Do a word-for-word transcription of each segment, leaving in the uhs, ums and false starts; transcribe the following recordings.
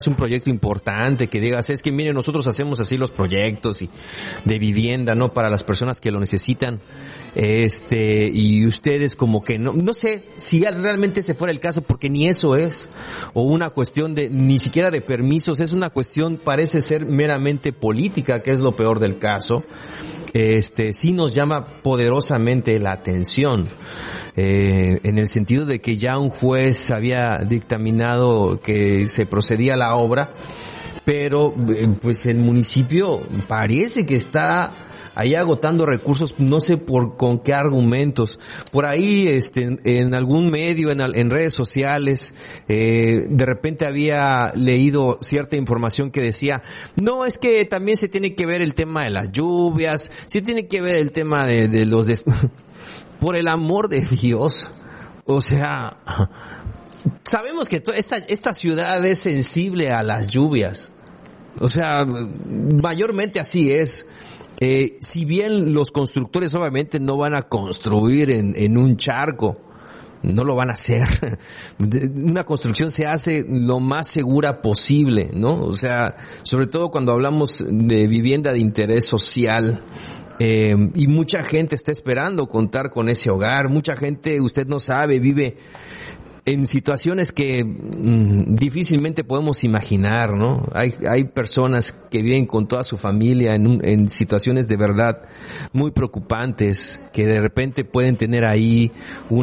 es un proyecto importante, que digas, es que miren, nosotros hacemos así los proyectos y de vivienda, ¿no? Para las personas que lo necesitan, este, y ustedes como que no, no sé si realmente ese fuera el caso, porque ni eso es, o una cuestión de, ni siquiera de permisos, es una cuestión, parece ser meramente política, que es lo peor del caso. Este, sí nos llama poderosamente la atención, eh, en el sentido de que ya un juez había dictaminado que se procedía a la obra, pero pues el municipio parece que está ahí agotando recursos, no sé por con qué argumentos. Por ahí, este, en, en algún medio, en, en redes sociales, eh, de repente había leído cierta información que decía, no, es que también se tiene que ver el tema de las lluvias, se tiene que ver el tema de, de los des... Por el amor de Dios, o sea, sabemos que to- esta, esta ciudad es sensible a las lluvias, o sea, mayormente así es. Eh, si bien los constructores obviamente no van a construir en, en un charco, no lo van a hacer. Una construcción se hace lo más segura posible, ¿no? O sea, sobre todo cuando hablamos de vivienda de interés social. Eh, y mucha gente está esperando contar con ese hogar. Mucha gente, usted no sabe, vive en situaciones que mmm, difícilmente podemos imaginar, ¿no? Hay hay personas que viven con toda su familia en un, en situaciones de verdad muy preocupantes, que de repente pueden tener ahí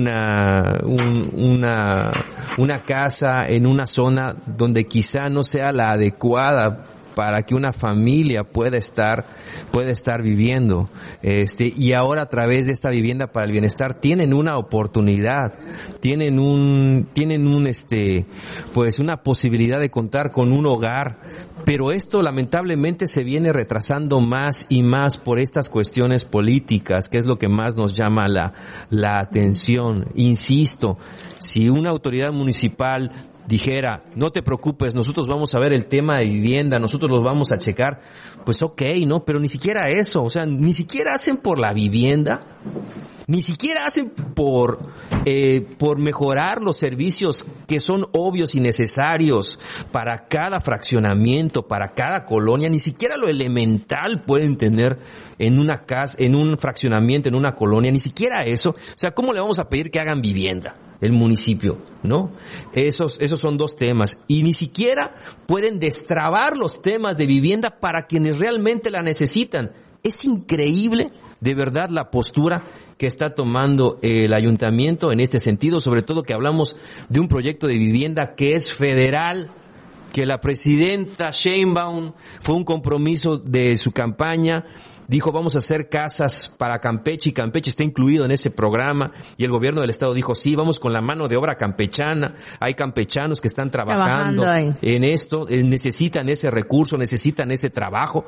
una un, una una casa en una zona donde quizá no sea la adecuada para que una familia pueda estar pueda estar viviendo, este, y ahora a través de esta vivienda para el bienestar tienen una oportunidad, tienen un tienen un este pues una posibilidad de contar con un hogar, pero esto lamentablemente se viene retrasando más y más por estas cuestiones políticas, que es lo que más nos llama la la atención. Insisto, si una autoridad municipal dijera, no te preocupes, nosotros vamos a ver el tema de vivienda, nosotros los vamos a checar, pues ok, ¿no? Pero ni siquiera eso, o sea, ni siquiera hacen por la vivienda, ni siquiera hacen por eh, por mejorar los servicios que son obvios y necesarios para cada fraccionamiento, para cada colonia, ni siquiera lo elemental pueden tener en una casa, en un fraccionamiento, en una colonia, ni siquiera eso. O sea, ¿cómo le vamos a pedir que hagan vivienda? El municipio, ¿no? Esos, esos son dos temas. Y ni siquiera pueden destrabar los temas de vivienda para quienes realmente la necesitan. Es increíble, de verdad, la postura que está tomando el ayuntamiento en este sentido, sobre todo que hablamos de un proyecto de vivienda que es federal, que la presidenta Sheinbaum fue un compromiso de su campaña. Dijo, vamos a hacer casas para Campeche, y Campeche está incluido en ese programa, y el gobierno del estado dijo, sí, vamos con la mano de obra campechana, hay campechanos que están trabajando, trabajando en esto, eh, necesitan ese recurso, necesitan ese trabajo.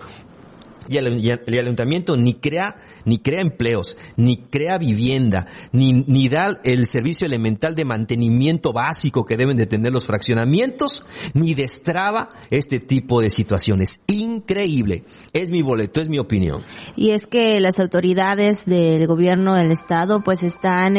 Y el, y el ayuntamiento ni crea ni crea empleos, ni crea vivienda, ni ni da el servicio elemental de mantenimiento básico que deben de tener los fraccionamientos, ni destraba este tipo de situaciones. Increíble. Es mi boleto, es mi opinión. Y es que las autoridades de, de gobierno del estado pues están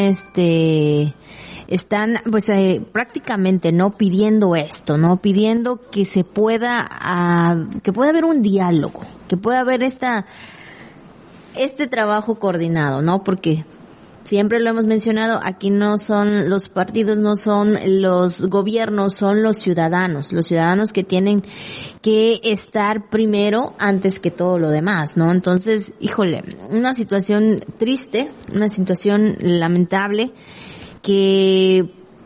este están pues eh, prácticamente no pidiendo esto, no pidiendo que se pueda uh, que pueda haber un diálogo, que pueda haber esta este trabajo coordinado, ¿no? Porque siempre lo hemos mencionado, aquí no son los partidos, no son los gobiernos, son los ciudadanos, los ciudadanos que tienen que estar primero antes que todo lo demás, ¿no? Entonces, híjole, una situación triste, una situación lamentable que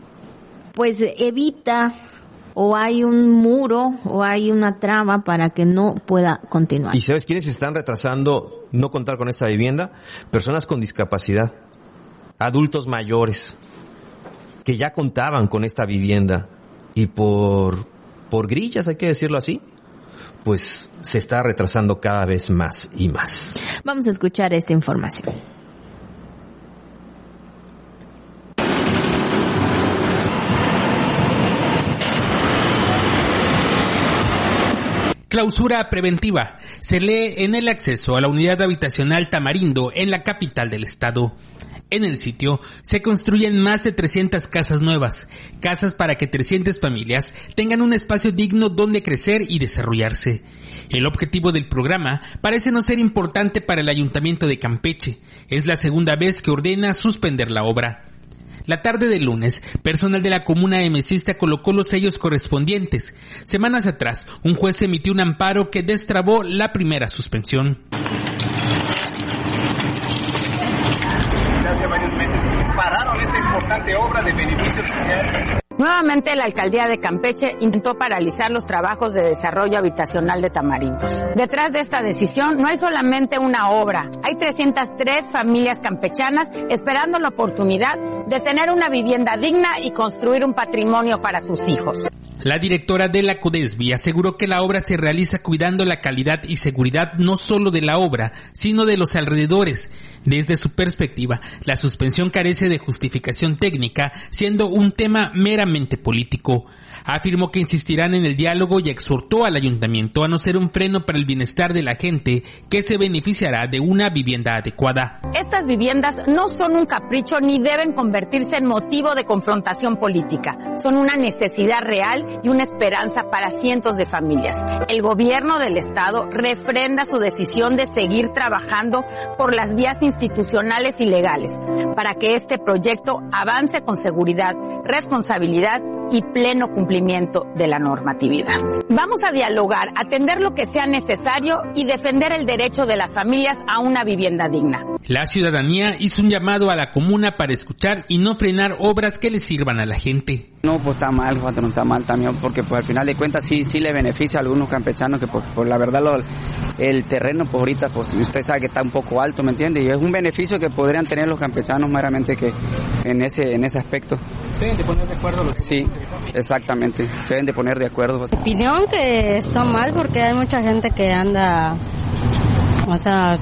pues evita o hay un muro o hay una traba para que no pueda continuar. ¿Y sabes quiénes están retrasando no contar con esta vivienda? Personas con discapacidad, adultos mayores, que ya contaban con esta vivienda y por, por grillas, hay que decirlo así, pues se está retrasando cada vez más y más. Vamos a escuchar esta información. Clausura preventiva. Se lee en el acceso a la unidad habitacional Tamarindo en la capital del estado. En el sitio se construyen más de trescientas casas nuevas, casas para que trescientas familias tengan un espacio digno donde crecer y desarrollarse. El objetivo del programa parece no ser importante para el Ayuntamiento de Campeche. Es la segunda vez que ordena suspender la obra. La tarde del lunes, personal de la comuna emecista colocó los sellos correspondientes. Semanas atrás, un juez emitió un amparo que destrabó la primera suspensión. Hace varios meses pararon esta importante obra de beneficio social. Nuevamente, la alcaldía de Campeche intentó paralizar los trabajos de desarrollo habitacional de Tamarindos. Detrás de esta decisión no hay solamente una obra, hay trescientas tres familias campechanas esperando la oportunidad de tener una vivienda digna y construir un patrimonio para sus hijos. La directora de la CODESBI aseguró que la obra se realiza cuidando la calidad y seguridad no solo de la obra, sino de los alrededores. Desde su perspectiva, la suspensión carece de justificación técnica, siendo un tema meramente político. Afirmó que insistirán en el diálogo y exhortó al ayuntamiento a no ser un freno para el bienestar de la gente que se beneficiará de una vivienda adecuada. Estas viviendas no son un capricho ni deben convertirse en motivo de confrontación política. Son una necesidad real y una esperanza para cientos de familias. El gobierno del estado refrenda su decisión de seguir trabajando por las vías institucionales y legales para que este proyecto avance con seguridad, responsabilidad y pleno cumplimiento de la normatividad. Vamos a dialogar, atender lo que sea necesario y defender el derecho de las familias a una vivienda digna. La ciudadanía hizo un llamado a la comuna para escuchar y no frenar obras que le sirvan a la gente. No, pues está mal, patrón, está mal también, porque pues al final de cuentas sí sí le beneficia a algunos campechanos que pues, pues la verdad lo, el terreno pues ahorita pues usted sabe que está un poco alto, ¿me entiende? Y es un beneficio que podrían tener los campechanos meramente que en ese en ese aspecto. ¿Se deben de poner de acuerdo los Sí, exactamente, se deben de poner de acuerdo. Opinión que está mal porque hay mucha gente que anda, o sea,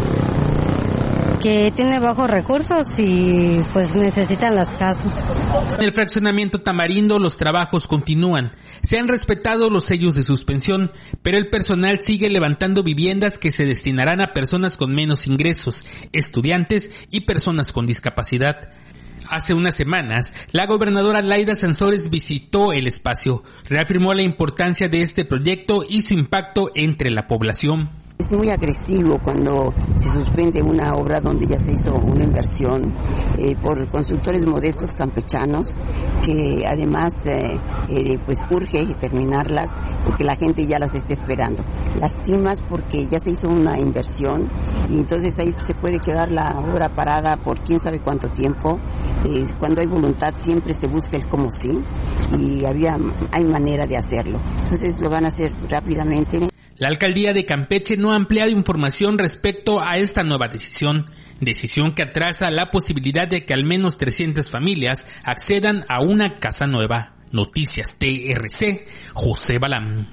que tiene bajos recursos y pues necesitan las casas. En el fraccionamiento Tamarindo los trabajos continúan. Se han respetado los sellos de suspensión, pero el personal sigue levantando viviendas que se destinarán a personas con menos ingresos, estudiantes y personas con discapacidad. Hace unas semanas, la gobernadora Laida Sansores visitó el espacio, reafirmó la importancia de este proyecto y su impacto entre la población. Es muy agresivo cuando se suspende una obra donde ya se hizo una inversión eh, por constructores modestos campechanos que además eh, eh, pues urge terminarlas porque la gente ya las está esperando. Lastimas porque ya se hizo una inversión y entonces ahí se puede quedar la obra parada por quién sabe cuánto tiempo. Eh, cuando hay voluntad siempre se busca el como sí y había hay manera de hacerlo. Entonces lo van a hacer rápidamente. La alcaldía de Campeche no ha ampliado información respecto a esta nueva decisión, decisión que atrasa la posibilidad de que al menos trescientas familias accedan a una casa nueva. Noticias T R C, José Balam.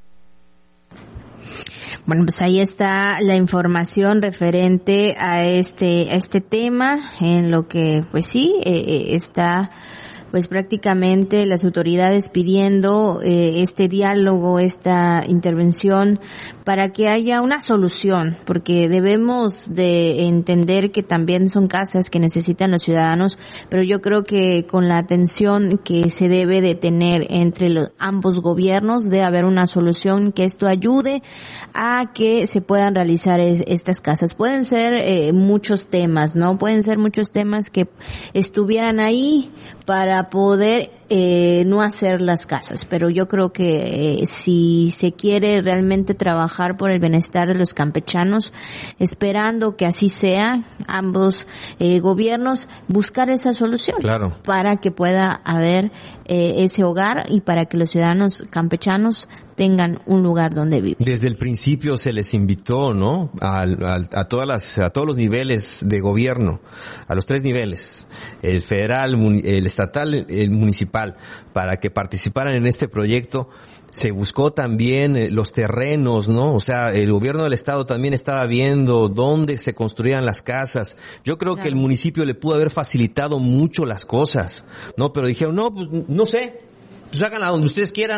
Bueno, pues ahí está la información referente a este a este tema, en lo que pues sí eh, está pues prácticamente las autoridades pidiendo eh, este diálogo, esta intervención para que haya una solución, porque debemos de entender que también son casas que necesitan los ciudadanos, pero yo creo que con la atención que se debe de tener entre los ambos gobiernos debe haber una solución que esto ayude a que se puedan realizar es, estas casas. Pueden ser eh, muchos temas, ¿no? Pueden ser muchos temas que estuvieran ahí para poder eh, no hacer las casas, pero yo creo que eh, si se quiere realmente trabajar por el bienestar de los campechanos, esperando que así sea, ambos eh, gobiernos buscar esa solución, claro, para que pueda haber eh, ese hogar y para que los ciudadanos campechanos tengan un lugar donde vivir. Desde el principio se les invitó, ¿no? A, a, a todas las, a todos los niveles de gobierno, a los tres niveles, el federal, el estatal, el municipal, para que participaran en este proyecto. Se buscó también eh, los terrenos, ¿no? O sea, el gobierno del estado también estaba viendo dónde se construían las casas. Yo creo claro. que el municipio le pudo haber facilitado mucho las cosas, ¿no? Pero dijeron, no, pues no sé, pues háganla donde ustedes quieran.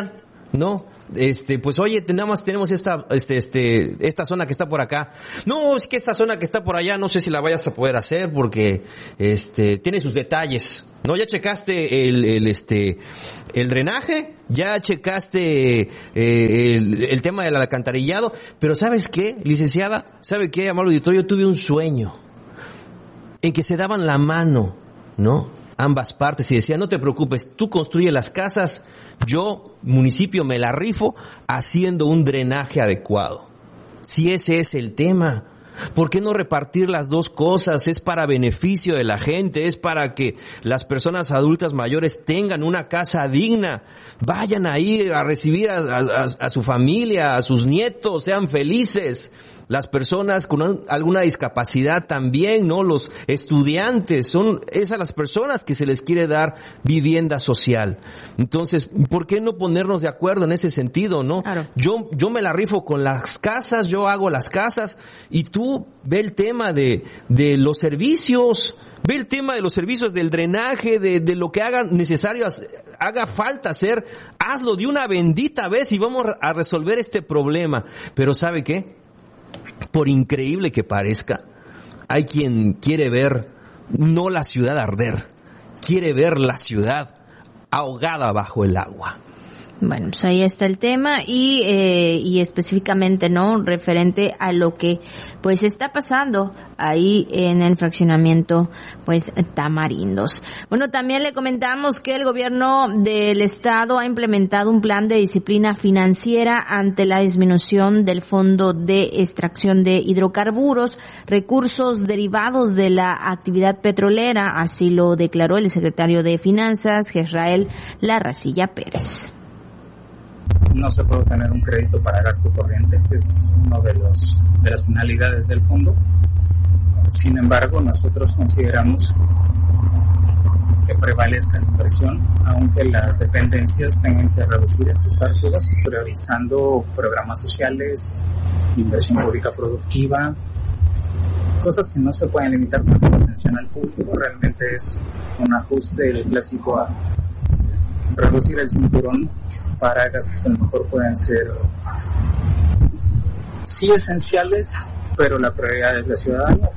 ¿no? Este, pues oye, nada más tenemos esta, este, este, esta zona que está por acá. No, es que esta zona que está por allá, no sé si la vayas a poder hacer porque, este, tiene sus detalles. ¿No? Ya checaste el, el, este, el drenaje, ya checaste eh, el, el tema del alcantarillado, pero ¿sabes qué, licenciada? ¿Sabe qué, amable auditorio? Yo tuve un sueño en que se daban la mano, ¿no? Ambas partes y decían, no te preocupes, tú construye las casas, yo, municipio, me la rifo haciendo un drenaje adecuado. Si ese es el tema, ¿por qué no repartir las dos cosas? Es para beneficio de la gente, es para que las personas adultas mayores tengan una casa digna, vayan ahí a recibir a, a, a su familia, a sus nietos, sean felices. Las personas con alguna discapacidad también, ¿no? Los estudiantes, son esas las personas que se les quiere dar vivienda social. Entonces, ¿por qué no ponernos de acuerdo en ese sentido, no? Claro. Yo, yo me la rifo con las casas, yo hago las casas, y tú ve el tema de, de los servicios, ve el tema de los servicios, del drenaje, de, de lo que haga necesario, haga falta hacer, hazlo de una bendita vez y vamos a resolver este problema. Pero ¿sabe qué? Por increíble que parezca, hay quien quiere ver no la ciudad arder, quiere ver la ciudad ahogada bajo el agua. Bueno, pues ahí está el tema y eh, y específicamente, ¿no?, referente a lo que pues está pasando ahí en el fraccionamiento pues Tamarindos. Bueno, también le comentamos que el gobierno del estado ha implementado un plan de disciplina financiera ante la disminución del fondo de extracción de hidrocarburos, recursos derivados de la actividad petrolera, así lo declaró el secretario de Finanzas, Jezrael Larracilla Pérez. No se puede tener un crédito para gasto corriente, que es uno de los de las finalidades del fondo. Sin embargo, nosotros consideramos que prevalezca la inversión, aunque las dependencias tengan que reducir y ajustar sus gastos, priorizando programas sociales, inversión pública productiva, cosas que no se pueden limitar por la atención al público. Realmente es un ajuste del clásico a reducir el cinturón para gastos que a lo mejor pueden ser sí esenciales, pero la prioridad es la ciudadanía.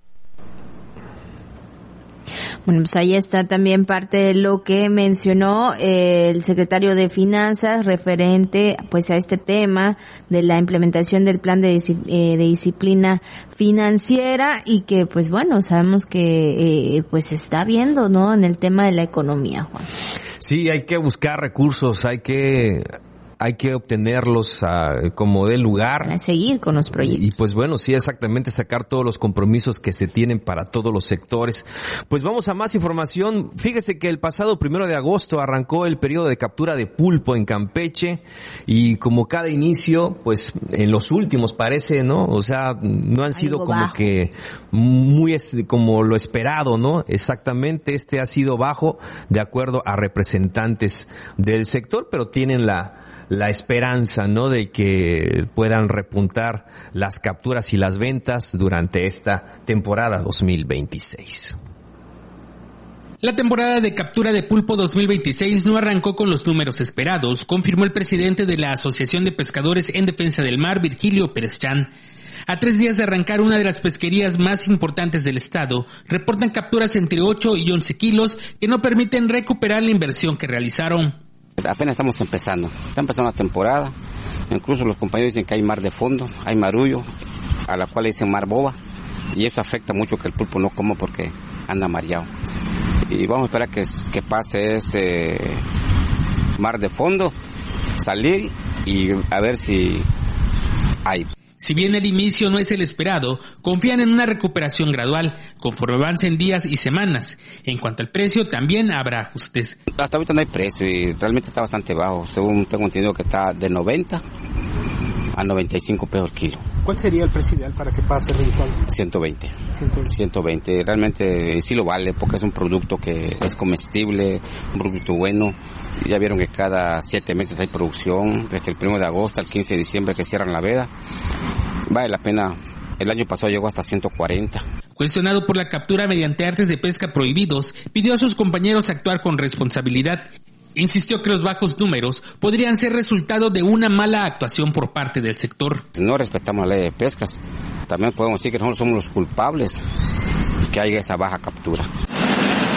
Bueno, pues ahí está también parte de lo que mencionó eh, el secretario de Finanzas referente pues a este tema de la implementación del plan de, eh, de disciplina financiera y que pues bueno, sabemos que eh, pues se está viendo, ¿no?, en el tema de la economía, Juan. Sí, hay que buscar recursos, hay que hay que obtenerlos uh, como dé lugar. Para seguir con los proyectos. Y pues bueno, sí, exactamente, sacar todos los compromisos que se tienen para todos los sectores. Pues vamos a más información. Fíjese que el pasado primero de agosto arrancó el periodo de captura de pulpo en Campeche y como cada inicio, pues en los últimos parece, ¿no? O sea, no han sido como bajo. que muy como lo esperado, ¿no? Exactamente, este ha sido bajo de acuerdo a representantes del sector, pero tienen la la esperanza, ¿no?, de que puedan repuntar las capturas y las ventas durante esta temporada dos mil veintiséis. La temporada de captura de pulpo dos mil veintiséis no arrancó con los números esperados, confirmó el presidente de la Asociación de Pescadores en Defensa del Mar, Virgilio Pérez Chan. A tres días de arrancar una de las pesquerías más importantes del estado, reportan capturas entre ocho y once kilos que no permiten recuperar la inversión que realizaron. Apenas estamos empezando, está empezando la temporada, incluso los compañeros dicen que hay mar de fondo, hay marullo, a la cual le dicen mar boba, y eso afecta mucho que el pulpo no coma porque anda mareado. Y vamos a esperar que, que pase ese mar de fondo, salir y a ver si hay. Si bien el inicio no es el esperado, confían en una recuperación gradual, conforme avancen días y semanas. En cuanto al precio, también habrá ajustes. Hasta ahorita no hay precio y realmente está bastante bajo. Según tengo entendido que está de noventa a noventa y cinco pesos el kilo. ¿Cuál sería el precio ideal para que pase el ritual? ciento veinte. ciento veinte. Realmente sí lo vale porque es un producto que es comestible, un producto bueno. Ya vieron que cada siete meses hay producción, desde el primero de agosto al quince de diciembre que cierran la veda. Vale la pena. El año pasado llegó hasta ciento cuarenta. Cuestionado por la captura mediante artes de pesca prohibidos, pidió a sus compañeros actuar con responsabilidad Insistió que los bajos números podrían ser resultado de una mala actuación por parte del sector. No respetamos la ley de pescas. También podemos decir que nosotros somos los culpables que haya esa baja captura.